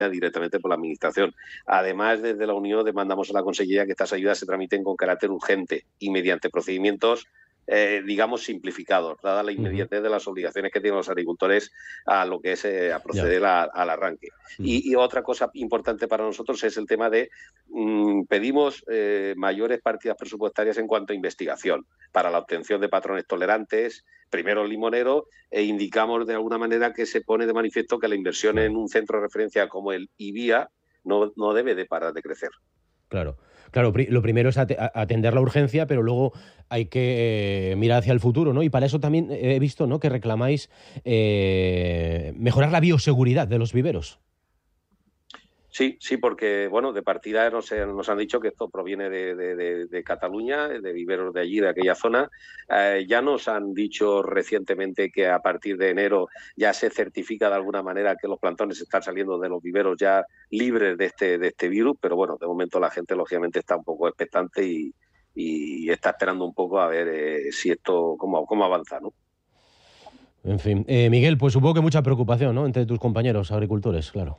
directamente por la Administración. Además, desde la Unión demandamos a la Consellería que estas ayudas se tramiten con carácter urgente y mediante procedimientos digamos, simplificados, dada la inmediatez de las obligaciones que tienen los agricultores a lo que es a proceder al arranque. Y otra cosa importante para nosotros es el tema de pedimos mayores partidas presupuestarias en cuanto a investigación para la obtención de patrones tolerantes, primero el limonero, e indicamos de alguna manera que se pone de manifiesto que la inversión en un centro de referencia como el IBIA no debe de parar de crecer. Claro, lo primero es atender la urgencia, pero luego hay que mirar hacia el futuro, ¿no? Y para eso también he visto, ¿no?, que reclamáis mejorar la bioseguridad de los viveros. Sí, porque, bueno, de partida nos han dicho que esto proviene de Cataluña, de viveros de allí, de aquella zona. Ya nos han dicho recientemente que a partir de enero ya se certifica de alguna manera que los plantones están saliendo de los viveros ya libres de este virus, pero bueno, de momento la gente lógicamente está un poco expectante y está esperando un poco a ver si esto, cómo avanza, ¿no? En fin, Miguel, pues supongo que mucha preocupación, ¿no?, entre tus compañeros agricultores, claro.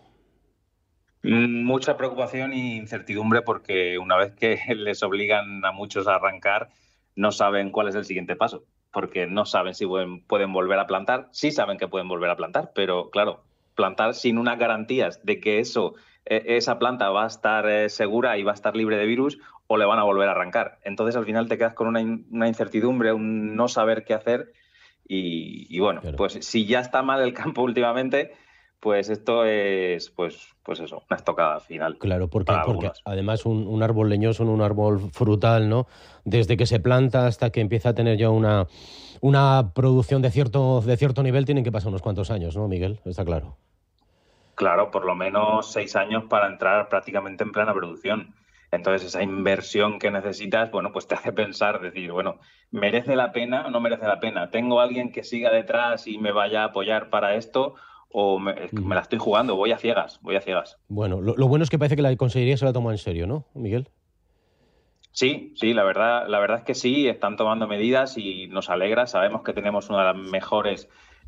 Mucha preocupación e incertidumbre porque una vez que les obligan a muchos a arrancar, no saben cuál es el siguiente paso, porque no saben si pueden volver a plantar. Sí saben que pueden volver a plantar, pero claro, plantar sin unas garantías de que esa planta va a estar segura y va a estar libre de virus, o le van a volver a arrancar. Entonces al final te quedas con una incertidumbre, un no saber qué hacer y bueno, claro. Pues si ya está mal el campo últimamente, pues esto es, pues eso, una estocada final. Claro, porque además un árbol leñoso, un árbol frutal, ¿no?, desde que se planta hasta que empieza a tener ya una producción de cierto nivel, tienen que pasar unos cuantos años, ¿no, Miguel? Está claro. Claro, por lo menos 6 años para entrar prácticamente en plena producción. Entonces, esa inversión que necesitas, bueno, pues te hace pensar, decir, bueno, ¿merece la pena o no merece la pena? ¿Tengo a alguien que siga detrás y me vaya a apoyar para esto? ¿O me la estoy jugando? Voy a ciegas. Bueno, lo bueno es que parece que la Consellería se la toma en serio, ¿no, Miguel? Sí, la verdad es que sí, están tomando medidas y nos alegra. Sabemos que tenemos una de las mejores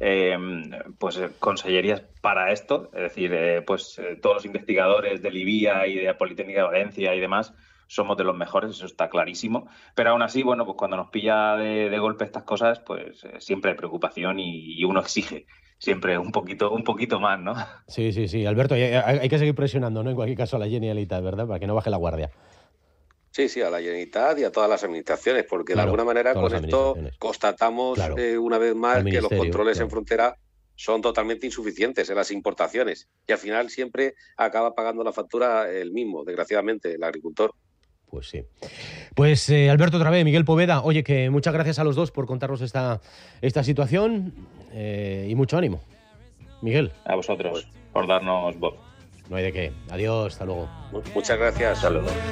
consellerías para esto, es decir, todos los investigadores del IBIA y de la Politécnica de Valencia y demás somos de los mejores, eso está clarísimo. Pero aún así, bueno, pues cuando nos pilla de golpe estas cosas, pues siempre hay preocupación y uno exige siempre un poquito más, ¿no? Sí, Alberto, hay que seguir presionando, ¿no?, en cualquier caso a la Generalitat, ¿verdad?, para que no baje la guardia. Sí, a la Generalitat y a todas las administraciones, porque claro, de alguna manera con esto constatamos una vez más que los controles en frontera son totalmente insuficientes en las importaciones y al final siempre acaba pagando la factura el mismo, desgraciadamente, el agricultor. Pues sí. Pues Alberto, otra vez, Miguel Poveda, oye, que muchas gracias a los dos por contarnos esta situación y mucho ánimo. Miguel. A vosotros por darnos voz. No hay de qué. Adiós, hasta luego. Muchas gracias. Saludos.